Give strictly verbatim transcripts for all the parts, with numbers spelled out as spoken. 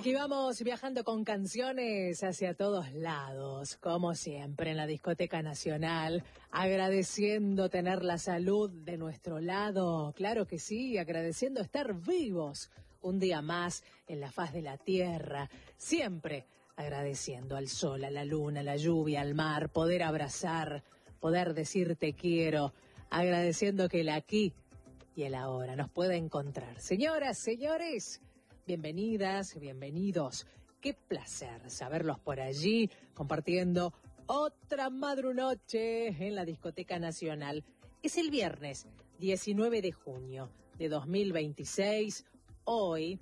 aquí vamos viajando con canciones hacia todos lados, como siempre en la Discoteca Nacional, agradeciendo tener la salud de nuestro lado, claro que sí, agradeciendo estar vivos un día más en la faz de la tierra, siempre agradeciendo al sol, a la luna, a la lluvia, al mar, poder abrazar, poder decir te quiero, agradeciendo que el aquí y el ahora nos pueda encontrar. Señoras, señores, bienvenidas, bienvenidos. Qué placer saberlos por allí, compartiendo otra madrunoche en la Discoteca Nacional. Es el viernes diecinueve de junio de dos mil veintiséis, hoy,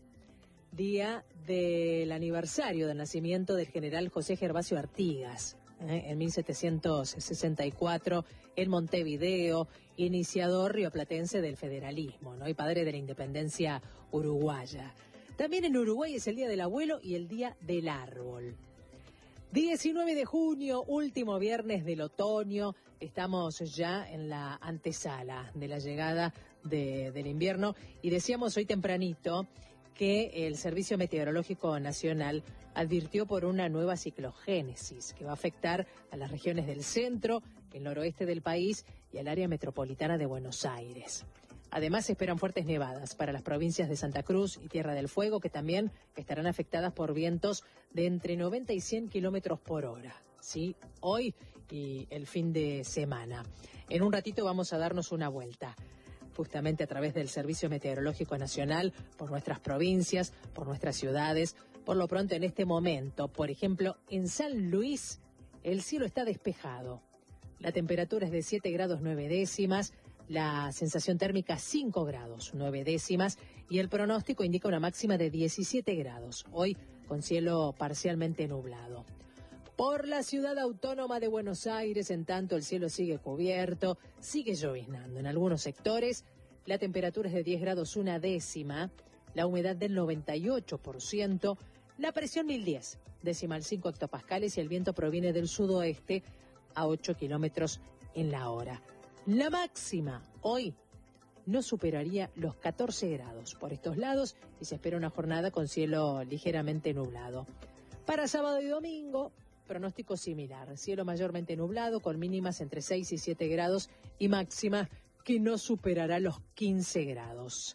día del aniversario del nacimiento del general José Gervasio Artigas. ¿eh? En mil setecientos sesenta y cuatro, en Montevideo, iniciador rioplatense del federalismo, ¿no? Y padre de la independencia uruguaya. También en Uruguay es el Día del Abuelo y el Día del Árbol. diecinueve de junio, último viernes del otoño, estamos ya en la antesala de la llegada de, del invierno y decíamos hoy tempranito que el Servicio Meteorológico Nacional advirtió por una nueva ciclogénesis que va a afectar a las regiones del centro, el noroeste del país y al área metropolitana de Buenos Aires. Además, se esperan fuertes nevadas para las provincias de Santa Cruz y Tierra del Fuego, que también estarán afectadas por vientos de entre noventa y cien kilómetros por hora. ¿Sí? Hoy y el fin de semana. En un ratito vamos a darnos una vuelta, justamente a través del Servicio Meteorológico Nacional, por nuestras provincias, por nuestras ciudades. Por lo pronto, en este momento, por ejemplo, en San Luis, el cielo está despejado. La temperatura es de siete grados nueve décimas, la sensación térmica cinco grados nueve décimas y el pronóstico indica una máxima de diecisiete grados, hoy con cielo parcialmente nublado. Por la ciudad autónoma de Buenos Aires, en tanto, el cielo sigue cubierto, sigue lloviznando en algunos sectores, la temperatura es de diez grados una décima, la humedad del noventa y ocho por ciento, la presión mil diez, decimal cinco hectopascales y el viento proviene del sudoeste a ocho kilómetros en la hora. La máxima hoy no superaría los catorce grados por estos lados y se espera una jornada con cielo ligeramente nublado. Para sábado y domingo, pronóstico similar, cielo mayormente nublado con mínimas entre seis y siete grados y máxima que no superará los quince grados.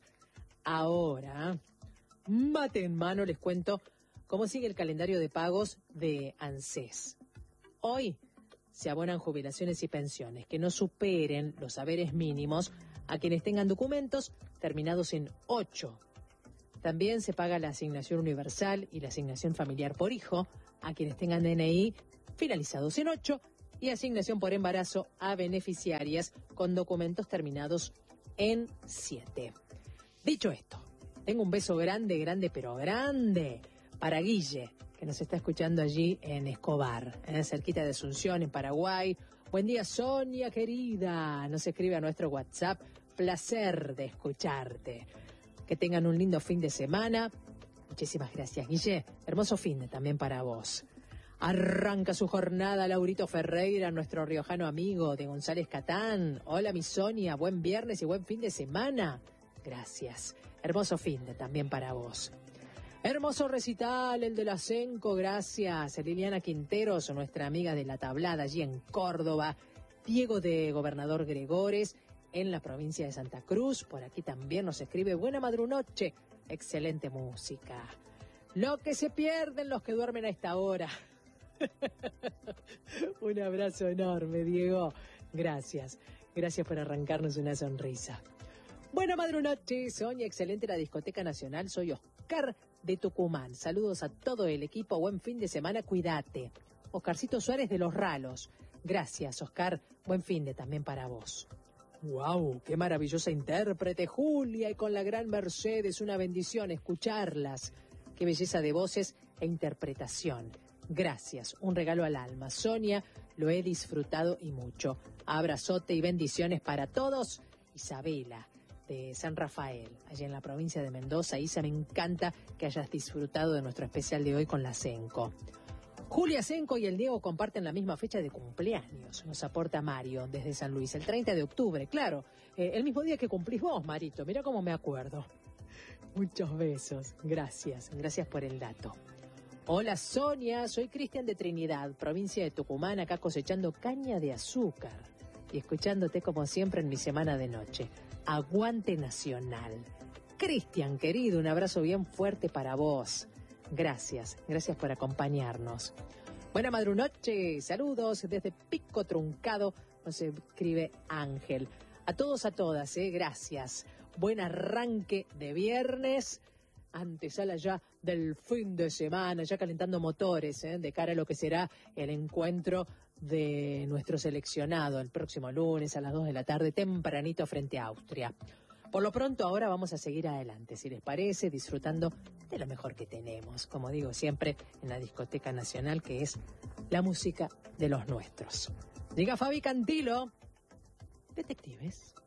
Ahora, mate en mano, les cuento cómo sigue el calendario de pagos de ANSES. Hoy se abonan jubilaciones y pensiones que no superen los haberes mínimos a quienes tengan documentos terminados en ocho. También se paga la asignación universal y la asignación familiar por hijo a quienes tengan D N I finalizados en ocho y asignación por embarazo a beneficiarias con documentos terminados en siete. Dicho esto, tengo un beso grande, grande, pero grande para Guille, que nos está escuchando allí en Escobar, eh, cerquita de Asunción, en Paraguay. Buen día, Sonia, querida. Nos escribe a nuestro WhatsApp. Placer de escucharte. Que tengan un lindo fin de semana. Muchísimas gracias, Guille. Hermoso fin de también para vos. Arranca su jornada Laurito Ferreira, nuestro riojano amigo de González Catán. Hola, mi Sonia. Buen viernes y buen fin de semana. Gracias. Hermoso fin de también para vos. Hermoso recital, el de la Senco, gracias. Liliana Quinteros, nuestra amiga de La Tablada, allí en Córdoba. Diego de Gobernador Gregores, en la provincia de Santa Cruz. Por aquí también nos escribe, buena madrunoche, excelente música. Lo que se pierden los que duermen a esta hora. Un abrazo enorme, Diego. Gracias. Gracias por arrancarnos una sonrisa. Buena madrunoche, Sonia, excelente la Discoteca Nacional. Soy Oscar de Tucumán. Saludos a todo el equipo. Buen fin de semana. Cuídate. Oscarcito Suárez de Los Ralos. Gracias, Oscar. Buen fin de también para vos. ¡Wow! ¡Qué maravillosa intérprete, Julia! Y con la gran Mercedes, una bendición escucharlas. ¡Qué belleza de voces e interpretación! Gracias. Un regalo al alma. Sonia, lo he disfrutado y mucho. Abrazote y bendiciones para todos. Isabela, de San Rafael, allá en la provincia de Mendoza. Isa, me encanta que hayas disfrutado de nuestro especial de hoy con la Senco. Julia Senco y el Diego comparten la misma fecha de cumpleaños, nos aporta Mario desde San Luis, el treinta de octubre, claro, eh, el mismo día que cumplís vos, Marito, mirá cómo me acuerdo. Muchos besos. Gracias. Gracias por el dato. Hola Sonia, soy Cristian de Trinidad, provincia de Tucumán, acá cosechando caña de azúcar y escuchándote como siempre en mi semana de noche. Aguante Nacional. Cristian, querido, un abrazo bien fuerte para vos. Gracias, gracias por acompañarnos. Buena madrunoche, saludos desde Pico Truncado, nos escribe Ángel. A todos, a todas, eh, gracias. Buen arranque de viernes. Antesala ya del fin de semana, ya calentando motores, ¿eh? De cara a lo que será el encuentro de nuestro seleccionado el próximo lunes a las dos de la tarde, tempranito frente a Austria. Por lo pronto ahora vamos a seguir adelante, si les parece, disfrutando de lo mejor que tenemos, como digo siempre, en la Discoteca Nacional, que es la música de los nuestros. Diga Fabi Cantilo, detectives.